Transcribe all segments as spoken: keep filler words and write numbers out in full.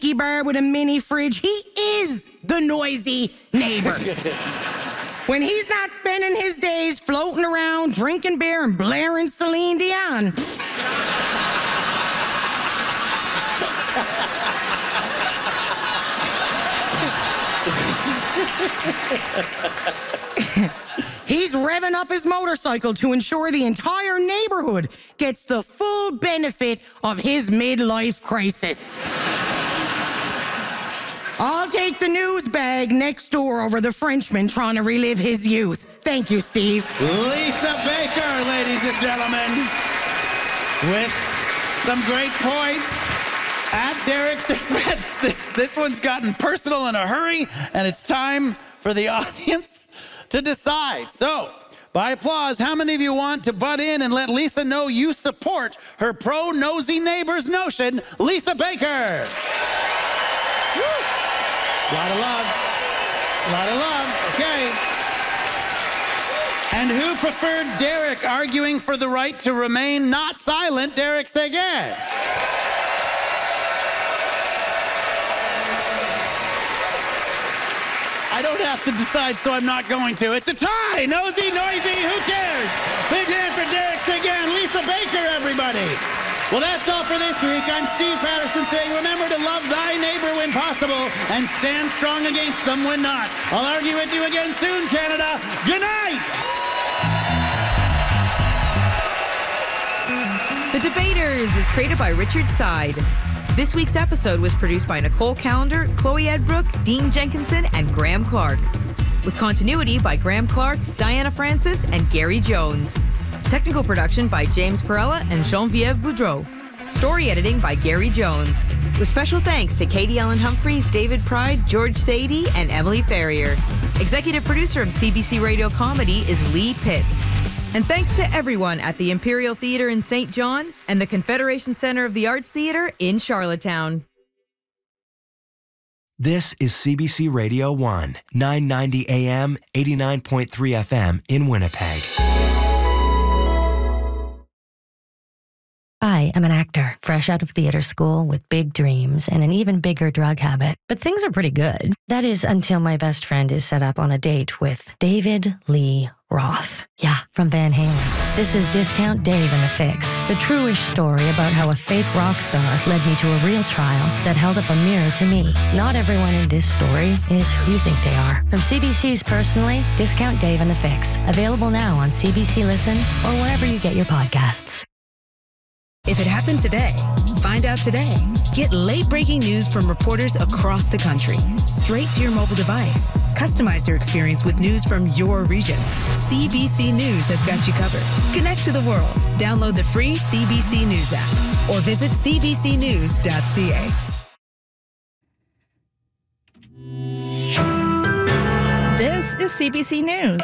tiki bar with a mini fridge. He is the noisy neighbor. When he's not spending his days floating around, drinking beer and blaring Celine Dion. He's revving up his motorcycle to ensure the entire neighborhood gets the full benefit of his midlife crisis. I'll take the news bag next door over the Frenchman trying to relive his youth. Thank you, Steve. Lisa Baker, ladies and gentlemen, with some great points at Derek's expense. This, this one's gotten personal in a hurry, and it's time for the audience to decide. So, by applause, how many of you want to butt in and let Lisa know you support her pro-nosy neighbors notion? Lisa Baker. Woo. Lot of love. Lot of love. Okay. And who preferred Derek arguing for the right to remain not silent? Derek Seguin. I don't have to decide, so I'm not going to. It's a tie. Nosy, noisy, who cares? Big hand for Derek Seguin. Lisa Baker, everybody. Well, that's all for this week. I'm Steve Patterson saying, remember to love thy neighbor when possible and stand strong against them when not. I'll argue with you again soon, Canada. Good night. The Debaters is created by Richard Side. This week's episode was produced by Nicole Callender, Chloe Edbrook, Dean Jenkinson, and Graham Clark. With continuity by Graham Clark, Diana Francis, and Gary Jones. Technical production by James Perella and Geneviève Boudreau. Story editing by Gary Jones. With special thanks to Katie Ellen Humphreys, David Pride, George Sadie, and Emily Ferrier. Executive producer of C B C Radio Comedy is Lee Pitts. And thanks to everyone at the Imperial Theatre in Saint John and the Confederation Center of the Arts Theatre in Charlottetown. This is C B C Radio one, nine ninety A M, eighty-nine point three F M in Winnipeg. I am an actor, fresh out of theater school with big dreams and an even bigger drug habit. But things are pretty good. That is until my best friend is set up on a date with David Lee Roth. Yeah, from Van Halen. This is Discount Dave and the Fix, the true-ish story about how a fake rock star led me to a real trial that held up a mirror to me. Not everyone in this story is who you think they are. From C B C's Personally, Discount Dave and the Fix. Available now on C B C Listen or wherever you get your podcasts. If it happened today, find out today. Get late-breaking news from reporters across the country, straight to your mobile device. Customize your experience with news from your region. C B C News has got you covered. Connect to the world. Download the free C B C News app or visit c b c news dot c a. This is C B C News.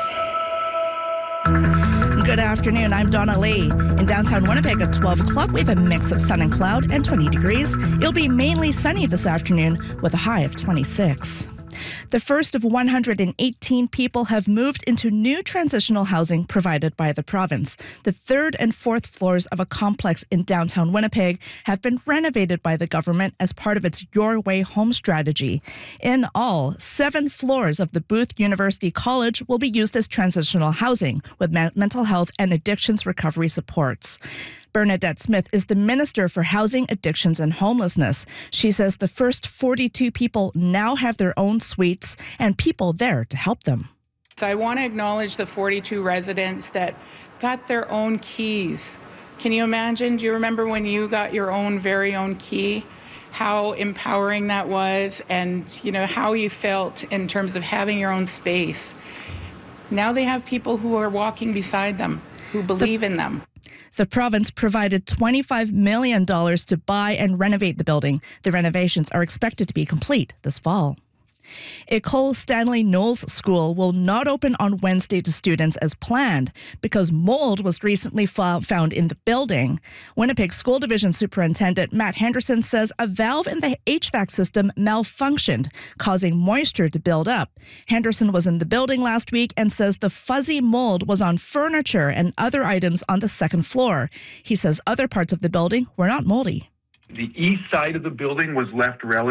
Good afternoon, I'm Donna Lee. In downtown Winnipeg at twelve o'clock, we have a mix of sun and cloud and twenty degrees. It'll be mainly sunny this afternoon with a high of twenty-six. The first of one hundred eighteen people have moved into new transitional housing provided by the province. The third and fourth floors of a complex in downtown Winnipeg have been renovated by the government as part of its Your Way Home strategy. In all, seven floors of the Booth University College will be used as transitional housing with me- mental health and addictions recovery supports. Bernadette Smith is the Minister for Housing, Addictions and Homelessness. She says the first forty-two people now have their own suites and people there to help them. So I want to acknowledge the forty-two residents that got their own keys. Can you imagine? Do you remember when you got your own very own key? How empowering that was, and you know how you felt in terms of having your own space. Now they have people who are walking beside them, who believe the- in them. The province provided twenty-five million dollars to buy and renovate the building. The renovations are expected to be complete this fall. École Stanley Knowles School will not open on Wednesday to students as planned because mold was recently found in the building. Winnipeg School Division Superintendent Matt Henderson says a valve in the H V A C system malfunctioned, causing moisture to build up. Henderson was in the building last week and says the fuzzy mold was on furniture and other items on the second floor. He says other parts of the building were not moldy. The east side of the building was left relatively